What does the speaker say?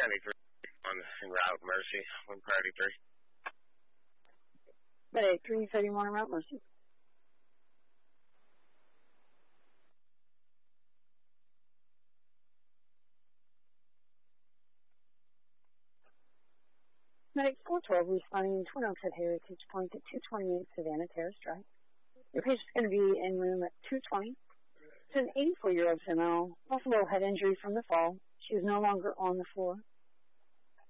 393 en route, Mercy. 1 priority 3. Medic 331 en route, Mercy. Medic 412 responding Twin Oaks at Heritage Point at 228 Savannah Terrace Drive. Your patient's going to be in room at 220. It's an 84-year-old female, possible head injury from the fall. She is no longer on the floor.